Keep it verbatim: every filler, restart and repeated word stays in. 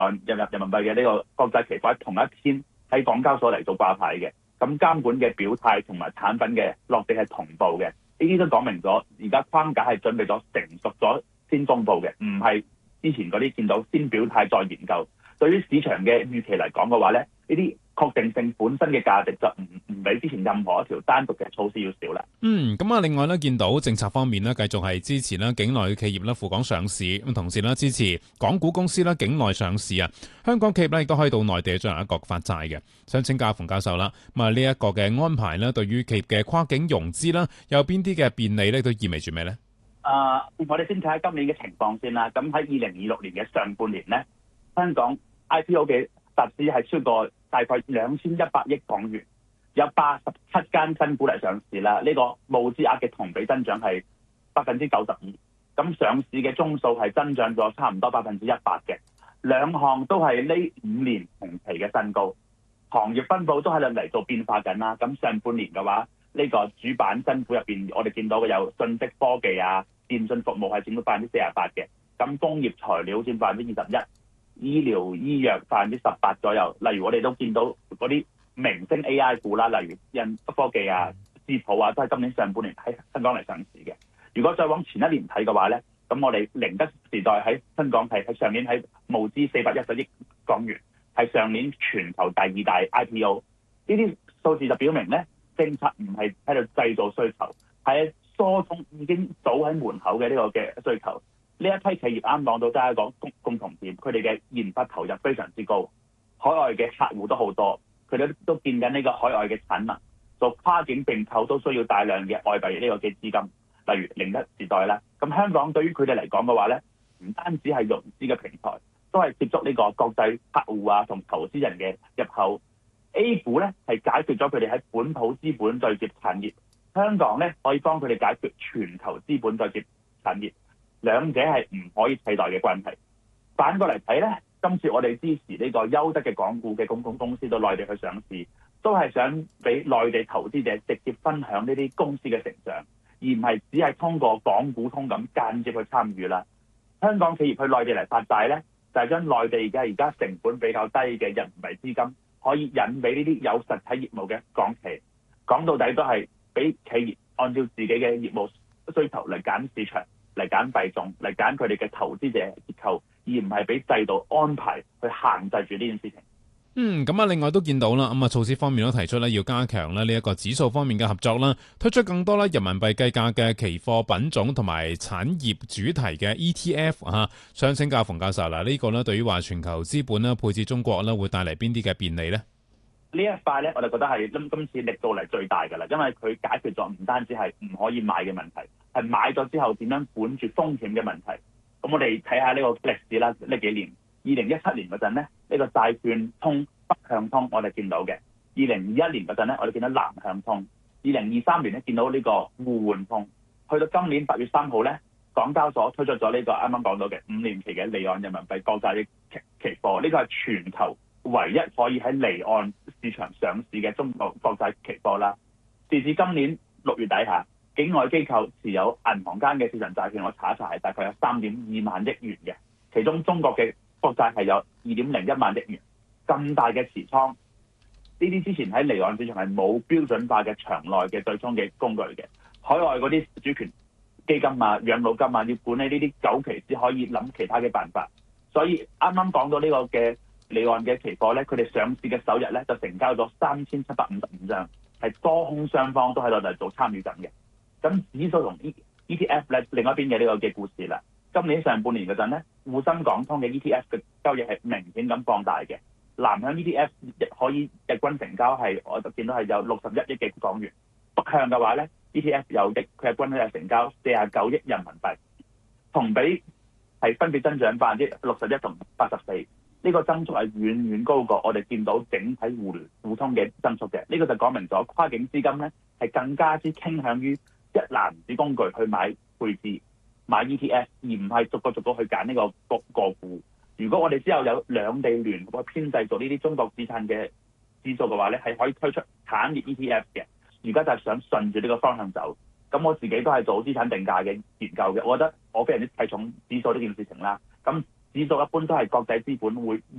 人入人民幣嘅呢個國際期貨同一天喺港交所嚟做掛牌嘅。咁監管嘅表態同埋產品嘅落地係同步嘅，呢啲都講明咗而家框架係準備咗成熟咗先公佈嘅，唔係之前嗰啲見到先表態再研究。對於市場嘅預期嚟講嘅話咧，呢啲確定性本身嘅價值就唔唔比之前任何一條單獨嘅措施要少啦。 嗯，咁啊，另外咧，見到政策方面咧，繼續係支持啦境內嘅企業啦赴港上市，咁同時咧支持港股公司啦境內上市啊。香港企業咧亦都可以到內地進行一個發債嘅。想請教馮教授啦，咁啊呢一個嘅安排咧，對於企業嘅跨境融資啦，有邊啲嘅便利咧，都意味住咩咧？ 啊、呃，我哋先睇下今年嘅情況先啦。咁喺二零二六年嘅上半年咧，香港 I P O 嘅集資係超過大概兩千一百億港元，有八十七間新股嚟上市啦。呢、這個募資額嘅同比增長係百分之九十二，咁上市嘅宗數係增長咗差唔多百分之一百嘅。兩項都係呢五年同期嘅新高，行業分佈都喺度嚟做變化緊啦。咁上半年嘅話，呢、這個主板新股入邊，我哋見到嘅有信息科技啊、電信服務係佔到百分之四十八嘅，咁工業材料佔百分之二十一，醫療醫藥百分之十八左右。例如我哋都見到嗰啲明星 A I 股啦，例如印科技啊、智譜啊，都係今年上半年喺香港嚟上市嘅。如果再往前一年睇嘅話咧，咁我哋寧德時代喺香港係喺上年喺募資四百一十億港元，係上年全球第二大 I P O。呢啲數字就表明咧，政策唔係喺度製造需求，係疏通已經早喺門口嘅呢個嘅需求。呢一批企業啱講到，都係一個共共同點，佢哋嘅研發投入非常之高，海外嘅客戶都好多，佢哋都見緊呢個海外嘅產能，做跨境並購都需要大量嘅外幣呢個嘅資金，例如寧德時代啦。咁香港對於佢哋嚟講嘅話咧，唔單止係融資嘅平台，都係接觸呢個國際客戶啊同投資人嘅入口。A 股咧係解決咗佢哋喺本土資本對接產業，香港咧可以幫佢哋解決全球資本對接產業。兩者係唔可以替代嘅關係。反過嚟睇咧，今次我哋支持呢個優質嘅港股嘅公共公司到內地去上市，都係想俾內地投資者直接分享呢啲公司嘅成長，而唔係只係通過港股通咁間接去參與啦。香港企業去內地嚟發債咧，就係將內地嘅而家成本比較低嘅人民幣資金，可以引俾呢啲有實體業務嘅港企。講到底都係俾企業按照自己嘅業務需求嚟揀市場，嚟揀幣種，嚟揀佢哋嘅投資者結構，而唔係俾制度安排去限制住呢件事情。 嗯，咁啊，另外都見到啦，咁啊，措施方面都提出咧，要加強咧呢一個指數方面嘅合作啦，推出更多咧人民幣計價嘅期貨品種同埋產業主題嘅 E T F 啊。想請教馮教授啦，呢個咧對於話全球資本咧配置中國咧，會帶嚟邊啲嘅便利呢？ 呢一塊咧，我哋覺得係今今次力度嚟最大㗎啦，因為佢解決咗唔單止係唔可以買嘅問題，係買咗之後點樣管住風險嘅問題。咁我哋睇下呢個歷史啦，呢幾年，二零一七年嗰陣咧，呢個債券通北向通我哋見到嘅；二零二一年嗰陣咧，我哋見到南向通；二零二三年咧見到呢個互換通。去到今年八月三號咧，港交所推出咗呢個啱啱講到嘅五年期嘅離岸人民幣國債期期貨，呢個係全球唯一可以喺離岸市場上市嘅中國國債期貨啦。截至今年六月底下，境外機構持有銀行間嘅市場債券，我查一查係大概有三點二萬億元嘅，其中中國嘅國債係有二點零一萬億元。咁大嘅持倉，呢啲之前喺離岸市場係冇標準化嘅場內嘅對沖嘅工具嘅。海外嗰啲主權基金啊、養老金啊，要管理呢啲久期先可以諗其他嘅辦法。所以啱啱講到呢個嘅離岸嘅期貨咧，佢哋上市嘅首日咧就成交咗三千七百五十五張，係多空雙方都喺度嚟做參與緊嘅。咁指數同 E T F 咧，另一邊嘅呢個嘅故事啦。今年上半年嗰陣咧，滬深港通嘅 E T F 嘅交易係明顯咁放大嘅。南向 E T F 可以日均成交係，我就見到係有六十一億嘅港元。北向嘅話咧 ，E T F 有億，佢日均咧係成交四十九億人民幣，同比係分別增長百分之六十一同八十四。呢個增速係遠遠高過我哋見到整體互聯互通嘅增速嘅。呢、這個就講明咗跨境資金咧係更加之傾向於一籃子工具去買配置、買 E T F， 而唔係逐個逐個去揀呢個個個股。如果我哋之後有兩地聯合編製做呢啲中國資產嘅指數嘅話咧，係可以推出產業 E T F 嘅。而家就係想順住呢個方向走。咁我自己都係做資產定價嘅研究嘅，我覺得我非常之睇重指數呢件事情啦。咁指數一般都係國際資本會